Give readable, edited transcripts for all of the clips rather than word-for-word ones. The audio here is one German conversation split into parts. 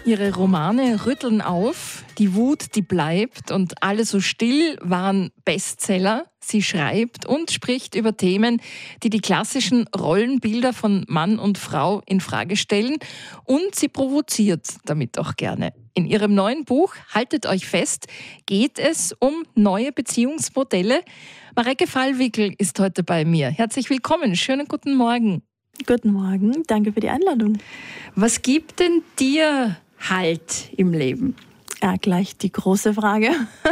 Ihre Romane rütteln auf, die Wut, die bleibt und Alle so still waren Bestseller. Sie schreibt und spricht über Themen, die die klassischen Rollenbilder von Mann und Frau in Frage stellen, und sie provoziert damit auch gerne. In ihrem neuen Buch Haltet euch fest geht es um neue Beziehungsmodelle. Mareike Fallwickel ist heute bei mir. Herzlich willkommen, schönen guten Morgen. Guten Morgen, danke für die Einladung. Was gibt denn dir Halt im Leben? Ja, gleich die große Frage.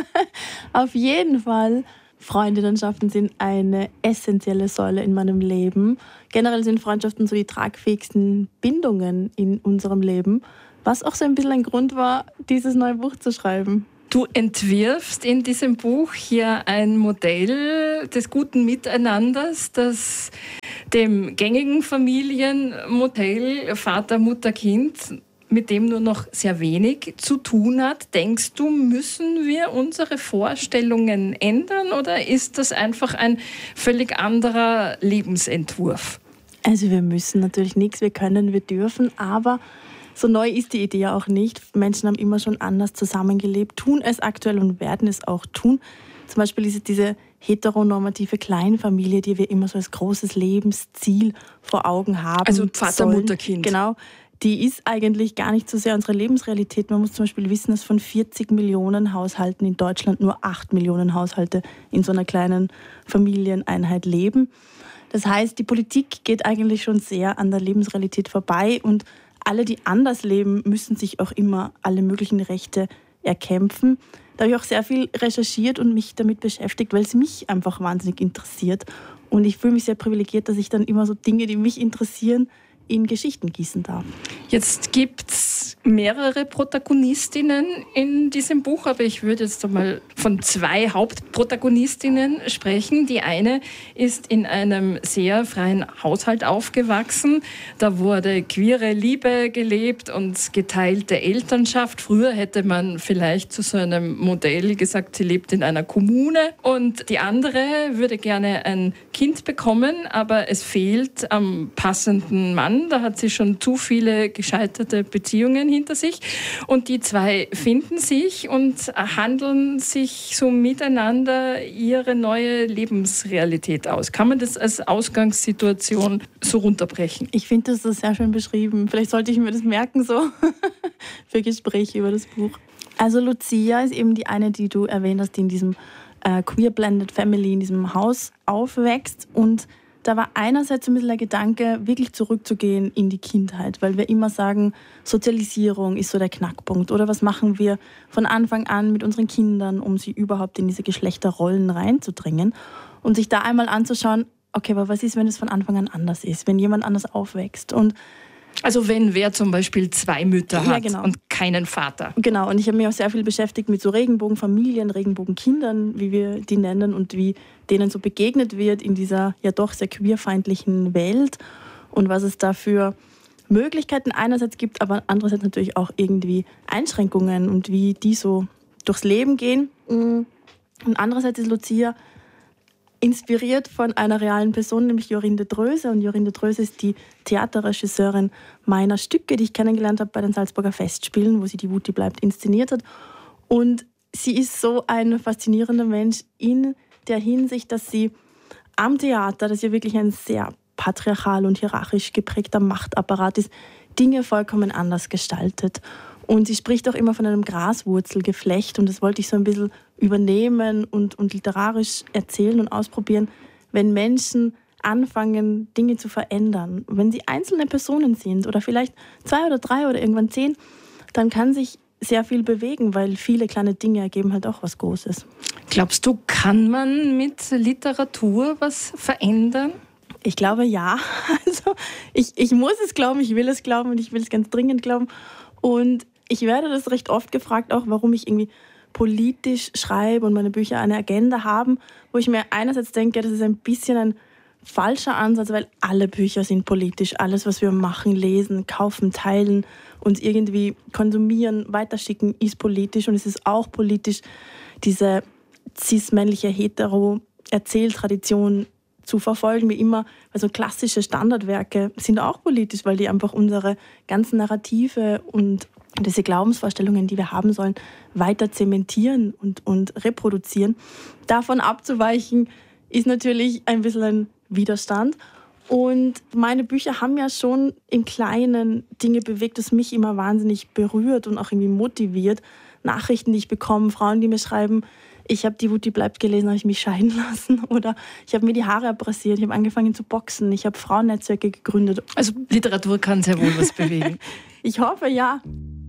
Auf jeden Fall, Freundschaften sind eine essentielle Säule in meinem Leben. Generell sind Freundschaften so die tragfähigsten Bindungen in unserem Leben, was auch so ein bisschen ein Grund war, dieses neue Buch zu schreiben. Du entwirfst in diesem Buch hier ein Modell des guten Miteinanders, das dem gängigen Familienmodell Vater, Mutter, Kind, mit dem nur noch sehr wenig zu tun hat. Denkst du, müssen wir unsere Vorstellungen ändern oder ist das einfach ein völlig anderer Lebensentwurf? Also wir müssen natürlich nichts, wir können, wir dürfen, aber so neu ist die Idee auch nicht. Menschen haben immer schon anders zusammengelebt, tun es aktuell und werden es auch tun. Zum Beispiel ist es diese heteronormative Kleinfamilie, die wir immer so als großes Lebensziel vor Augen haben. Also Vater, Mutter, Kind. Genau. Die ist eigentlich gar nicht so sehr unsere Lebensrealität. Man muss zum Beispiel wissen, dass von 40 Millionen Haushalten in Deutschland nur 8 Millionen Haushalte in so einer kleinen Familieneinheit leben. Das heißt, die Politik geht eigentlich schon sehr an der Lebensrealität vorbei und alle, die anders leben, müssen sich auch immer alle möglichen Rechte erkämpfen. Da habe ich auch sehr viel recherchiert und mich damit beschäftigt, weil es mich einfach wahnsinnig interessiert. Und ich fühle mich sehr privilegiert, dass ich dann immer so Dinge, die mich interessieren, in Geschichten gießen darf. Jetzt gibt es mehrere Protagonistinnen in diesem Buch, aber ich würde jetzt einmal von 2 Hauptprotagonistinnen sprechen. Die eine ist in einem sehr freien Haushalt aufgewachsen. Da wurde queere Liebe gelebt und geteilte Elternschaft. Früher hätte man vielleicht zu so einem Modell gesagt, sie lebt in einer Kommune. Und die andere würde gerne ein Kind bekommen, aber es fehlt am passenden Mann. Da hat sie schon zu viele gescheiterte Beziehungen hinter sich. Und die 2 finden sich und handeln sich so miteinander ihre neue Lebensrealität aus. Kann man das als Ausgangssituation so runterbrechen? Ich finde, das ist sehr schön beschrieben. Vielleicht sollte ich mir das merken, so für Gespräche über das Buch. Also Lucia ist eben die eine, die du erwähnt hast, die in diesem Queer Blended Family, in diesem Haus aufwächst. Und da war einerseits ein bisschen der Gedanke, wirklich zurückzugehen in die Kindheit, weil wir immer sagen, Sozialisierung ist so der Knackpunkt. Oder was machen wir von Anfang an mit unseren Kindern, um sie überhaupt in diese Geschlechterrollen reinzudrängen? Und sich da einmal anzuschauen, okay, aber was ist, wenn es von Anfang an anders ist, wenn jemand anders aufwächst? Und also wenn wer zum Beispiel 2 Mütter hat, genau, und keinen Vater. Genau, und ich habe mich auch sehr viel beschäftigt mit so Regenbogenfamilien, Regenbogenkindern, wie wir die nennen und wie denen so begegnet wird in dieser ja doch sehr queerfeindlichen Welt und was es da für Möglichkeiten einerseits gibt, aber andererseits natürlich auch irgendwie Einschränkungen und wie die so durchs Leben gehen. Und andererseits ist Lucia inspiriert von einer realen Person, nämlich Jorinde Dröse. Und Jorinde Dröse ist die Theaterregisseurin meiner Stücke, die ich kennengelernt habe bei den Salzburger Festspielen, wo sie die Wut, die bleibt inszeniert hat. Und sie ist so ein faszinierender Mensch in der Hinsicht, dass sie am Theater, das ja wirklich ein sehr patriarchal und hierarchisch geprägter Machtapparat ist, Dinge vollkommen anders gestaltet. Und sie spricht auch immer von einem Graswurzelgeflecht und das wollte ich so ein bisschen übernehmen und literarisch erzählen und ausprobieren, wenn Menschen anfangen, Dinge zu verändern. Wenn sie einzelne Personen sind oder vielleicht 2 oder 3 oder irgendwann 10, dann kann sich sehr viel bewegen, weil viele kleine Dinge ergeben halt auch was Großes. Glaubst du, kann man mit Literatur was verändern? Ich glaube, ja. Also ich muss es glauben, ich will es glauben und ich will es ganz dringend glauben. Und ich werde das recht oft gefragt, auch warum ich irgendwie politisch schreibe und meine Bücher eine Agenda haben, wo ich mir einerseits denke, das ist ein bisschen ein falscher Ansatz, weil alle Bücher sind politisch. Alles, was wir machen, lesen, kaufen, teilen, uns irgendwie konsumieren, weiterschicken, ist politisch. Und es ist auch politisch, diese cis-männliche Hetero-Erzähltradition zu verfolgen, wie immer. Also klassische Standardwerke sind auch politisch, weil die einfach unsere ganzen Narrative und diese Glaubensvorstellungen, die wir haben sollen, weiter zementieren und reproduzieren. Davon abzuweichen, ist natürlich ein bisschen ein Widerstand. Und meine Bücher haben ja schon im Kleinen Dinge bewegt, das mich immer wahnsinnig berührt und auch irgendwie motiviert. Nachrichten, die ich bekomme, Frauen, die mir schreiben, ich habe Die Wut, die bleibt gelesen, habe ich mich scheiden lassen. Oder ich habe mir die Haare abrasiert, ich habe angefangen zu boxen, ich habe Frauennetzwerke gegründet. Also Literatur kann sehr wohl was bewegen. Ich hoffe, ja.